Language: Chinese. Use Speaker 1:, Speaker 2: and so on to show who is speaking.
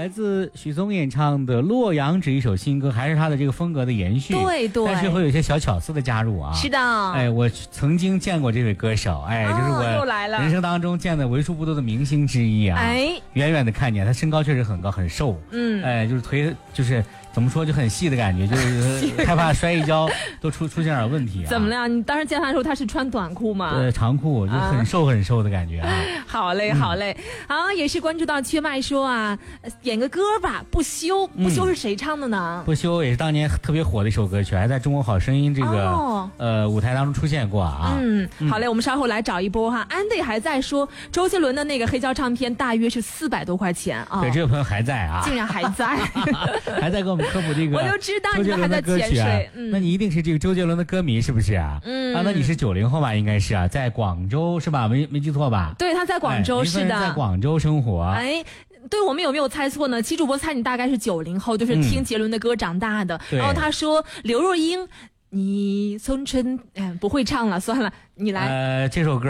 Speaker 1: 来自许嵩演唱的《洛阳纸》一首新歌，还是他的这个风格的延续，
Speaker 2: 对对，
Speaker 1: 但是会有一些小巧思的加入啊。
Speaker 2: 是的，
Speaker 1: 哎，我曾经见过这位歌手，哎，就是我人生当中见的为数不多的明星之一啊。
Speaker 2: 哎，
Speaker 1: 远远的看见他身高确实很高很瘦，哎，就是腿就是怎么说就很细的感觉，就是害怕摔一跤都出现点问题啊。
Speaker 2: 怎么了？你当时见他的时候他是穿短裤吗？
Speaker 1: 长裤，就很瘦很瘦的感觉啊。
Speaker 2: 好嘞，好嘞，好，也是关注到缺麦说啊，演个歌吧，不休是谁唱的呢？
Speaker 1: 不休也是当年特别火的一首歌曲，还在中国好声音这个舞台当中出现过啊。
Speaker 2: 好嘞，我们稍后来找一波哈。安迪还在说周杰伦的那个黑胶唱片大约是400多块钱啊。
Speaker 1: 对，这位朋友还在啊，
Speaker 2: 竟然还在，
Speaker 1: 还在给我们科普这个。
Speaker 2: 我就知道你们还在潜水。
Speaker 1: 那你一定是这个周杰伦的歌迷是不是啊？那你是90后吧？应该是啊，在广州是吧？没记错吧？
Speaker 2: 对，他在广州，是的，
Speaker 1: 在广州生活。
Speaker 2: 哎。对，我们有没有猜错呢？其实主播猜你大概是90后，就是听杰伦的歌长大的。然后他说刘若英，你从春，不会唱了，算了，你来。
Speaker 1: 这首歌。